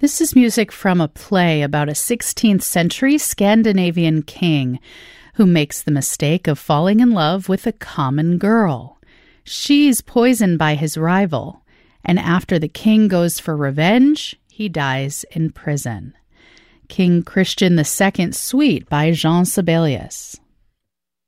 This is music from a play about a 16th century Scandinavian king who makes the mistake of falling in love with a common girl. She's poisoned by his rival, and after the king goes for revenge, he dies in prison. King Christian II Suite by Jean Sibelius.